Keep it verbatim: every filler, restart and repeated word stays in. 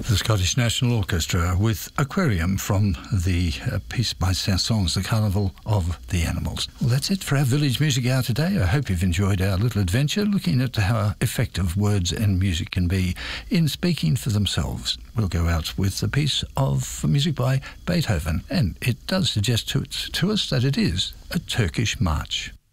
The Scottish National Orchestra with Aquarium from the uh, piece by Saint-Saëns, The Carnival of the Animals. Well, that's it for our Village Music Hour today. I hope you've enjoyed our little adventure looking at how effective words and music can be in speaking for themselves. We'll go out with a piece of music by Beethoven, and it does suggest to, to us that it is a Turkish march.